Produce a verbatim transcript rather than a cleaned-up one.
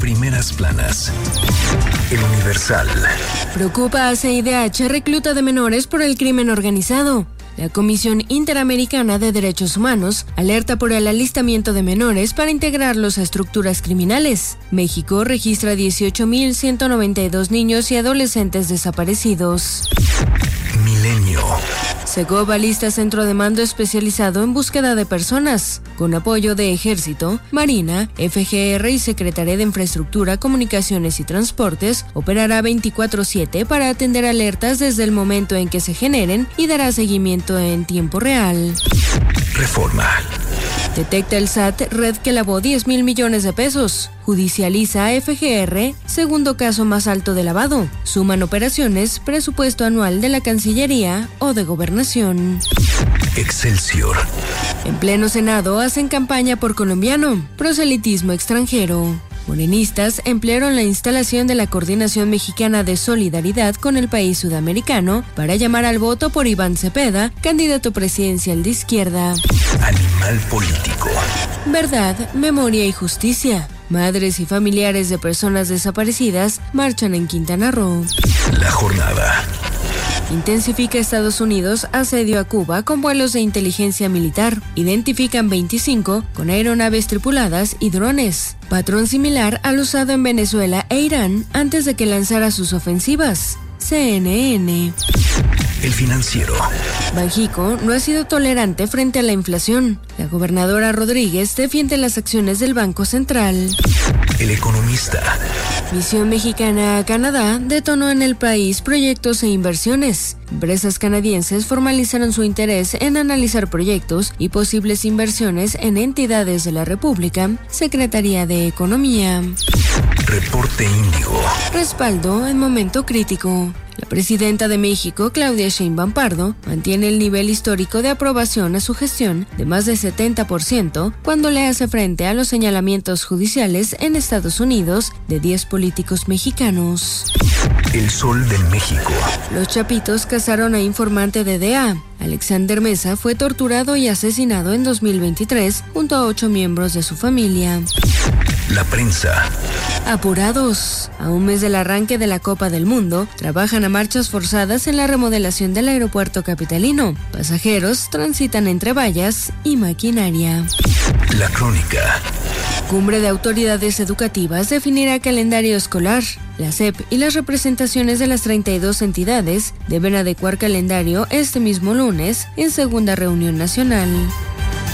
primeras planas. El Universal. Preocupa a C I D H recluta de menores por el crimen organizado. La Comisión Interamericana de Derechos Humanos alerta por el alistamiento de menores para integrarlos a estructuras criminales. México registra dieciocho mil ciento noventa y dos niños y adolescentes desaparecidos. Milenio. Segov alista centro de mando especializado en búsqueda de personas, con apoyo de Ejército, Marina, F G R y Secretaría de Infraestructura, Comunicaciones y Transportes. Operará veinticuatro siete para atender alertas desde el momento en que se generen y dará seguimiento en tiempo real. Reforma. Detecta el S A T red que lavó diez mil millones de pesos. Judicializa a F G R, segundo caso más alto de lavado. Suman operaciones, presupuesto anual de la Cancillería o de Gobernación. Excelsior. En pleno Senado hacen campaña por colombiano, proselitismo extranjero. Morenistas emplearon la instalación de la Coordinación Mexicana de Solidaridad con el país sudamericano para llamar al voto por Iván Cepeda, candidato presidencial de izquierda. Animal político. Verdad, memoria y justicia. Madres y familiares de personas desaparecidas marchan en Quintana Roo. La jornada. Intensifica Estados Unidos asedio a Cuba con vuelos de inteligencia militar. Identifican veinticinco con aeronaves tripuladas y drones. Patrón similar al usado en Venezuela e Irán antes de que lanzara sus ofensivas. C N N. El Financiero. Banxico no ha sido tolerante frente a la inflación. La gobernadora Rodríguez defiende las acciones del Banco Central. El Economista. Misión mexicana a Canadá detonó en el país proyectos e inversiones. Empresas canadienses formalizaron su interés en analizar proyectos y posibles inversiones en entidades de la República. Secretaría de Economía. Reporte Índigo. Respaldo en momento crítico. La presidenta de México, Claudia Sheinbaum Pardo, mantiene el nivel histórico de aprobación a su gestión de más de setenta por ciento cuando le hace frente a los señalamientos judiciales en Estados Unidos de diez políticos mexicanos. El Sol de México. Los Chapitos cazaron a informante de D A. Alexander Mesa fue torturado y asesinado en dos mil veintitrés junto a ocho miembros de su familia. La Prensa. Apurados. A un mes del arranque de la Copa del Mundo, trabajan a marchas forzadas en la remodelación del aeropuerto capitalino. Pasajeros transitan entre vallas y maquinaria. La Crónica. Cumbre de Autoridades Educativas definirá calendario escolar. La S E P y las representaciones de las treinta y dos entidades deben adecuar calendario este mismo lunes en segunda reunión nacional.